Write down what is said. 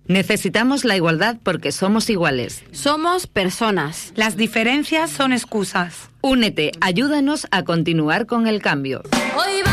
Necesitamos la igualdad porque somos iguales. Somos personas. Las diferencias son excusas. Únete, ayúdanos a continuar con el cambio. Hoy